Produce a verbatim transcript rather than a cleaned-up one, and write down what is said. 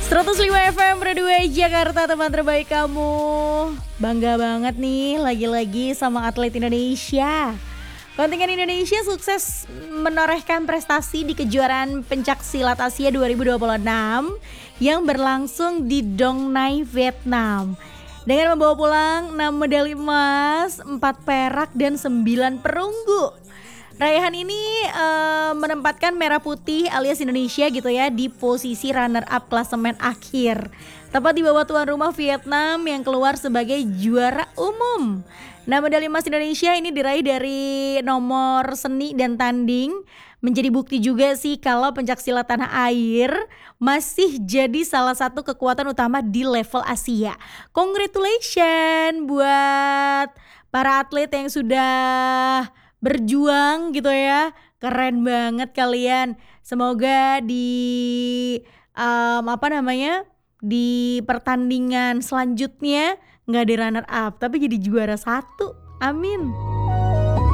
seratus lima F M Broadway Jakarta, teman terbaik kamu. Bangga banget nih lagi-lagi sama atlet Indonesia. Kontingen Indonesia sukses menorehkan prestasi di kejuaraan pencak silat Asia dua ribu dua puluh enam yang berlangsung di Dong Nai, Vietnam. Dengan membawa pulang enam medali emas, empat perak dan sembilan perunggu. Raihan ini uh, menempatkan Merah Putih alias Indonesia gitu ya di posisi runner up klasemen akhir. Tepat di bawah tuan rumah Vietnam yang keluar sebagai juara umum. Nah, medali emas Indonesia ini diraih dari nomor seni dan tanding. Menjadi bukti juga sih kalau pencaksilat tanah air masih jadi salah satu kekuatan utama di level Asia. Congratulations buat para atlet yang sudah berjuang gitu ya. Keren banget kalian. Semoga di um, apa namanya di pertandingan selanjutnya nggak di runner up tapi jadi juara satu. Amin.